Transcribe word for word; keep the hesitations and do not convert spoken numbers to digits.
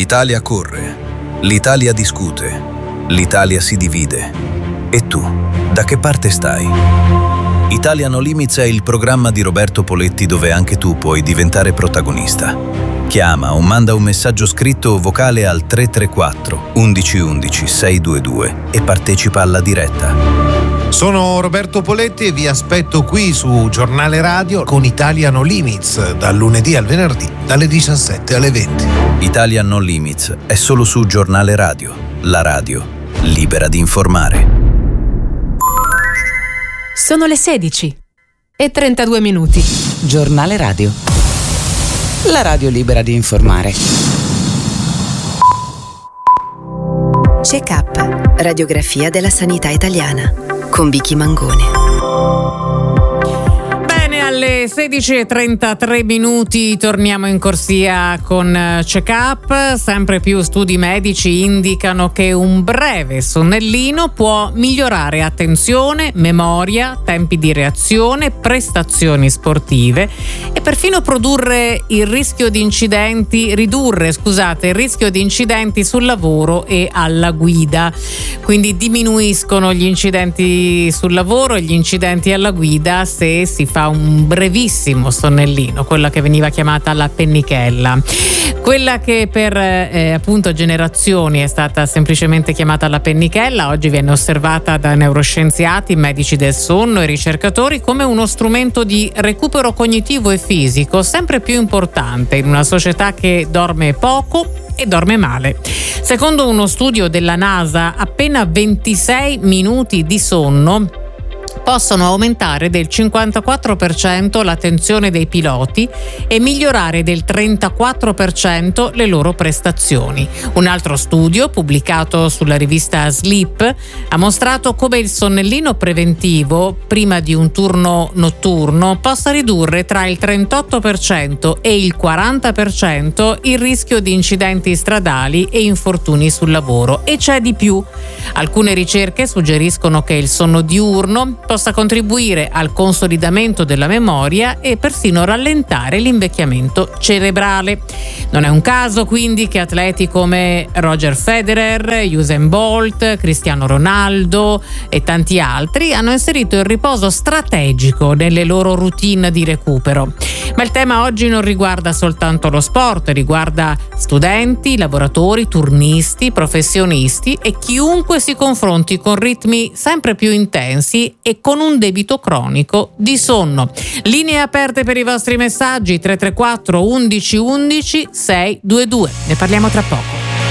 L'Italia corre, l'Italia discute, l'Italia si divide. E tu, da che parte stai? Italia No Limits è il programma di Roberto Poletti dove anche tu puoi diventare protagonista. Chiama o manda un messaggio scritto o vocale al tre tre quattro undici undici seicentodventidue e partecipa alla diretta. Sono Roberto Poletti e vi aspetto qui su Giornale Radio con Italia No Limits, dal lunedì al venerdì, dalle diciassette alle venti. Italia No Limits è solo su Giornale Radio, la radio libera di informare. Sono le sedici e trentadue minuti. Giornale Radio, la radio libera di informare. Check-up, radiografia della sanità italiana, con Vicky Mangone. Alle sedici e trentatré minuti torniamo in corsia con Check-up. Sempre più studi medici indicano che un breve sonnellino può migliorare attenzione, memoria, tempi di reazione, prestazioni sportive e perfino produrre il rischio di incidenti, ridurre, scusate, il rischio di incidenti sul lavoro e alla guida. Quindi diminuiscono gli incidenti sul lavoro e gli incidenti alla guida se si fa un brevissimo sonnellino, quella che veniva chiamata la pennichella, quella che per eh, appunto generazioni è stata semplicemente chiamata la pennichella. Oggi viene osservata da neuroscienziati, medici del sonno e ricercatori come uno strumento di recupero cognitivo e fisico sempre più importante in una società che dorme poco e dorme male. Secondo uno studio della NASA, appena ventisei minuti di sonno possono aumentare del cinquantaquattro per cento l'attenzione dei piloti e migliorare del trentaquattro per cento le loro prestazioni. Un altro studio, pubblicato sulla rivista Sleep, ha mostrato come il sonnellino preventivo prima di un turno notturno possa ridurre tra il trentotto per cento e il quaranta per cento il rischio di incidenti stradali e infortuni sul lavoro. E c'è di più. Alcune ricerche suggeriscono che il sonno diurno possa contribuire al consolidamento della memoria e persino rallentare l'invecchiamento cerebrale. Non è un caso quindi che atleti come Roger Federer, Usain Bolt, Cristiano Ronaldo e tanti altri hanno inserito il riposo strategico nelle loro routine di recupero. Ma il tema oggi non riguarda soltanto lo sport, riguarda studenti, lavoratori, turnisti, professionisti e chiunque si confronti con ritmi sempre più intensi e con un debito cronico di sonno. Linee aperte per i vostri messaggi tre tre quattro undici undici seicentodventidue. Ne parliamo tra poco.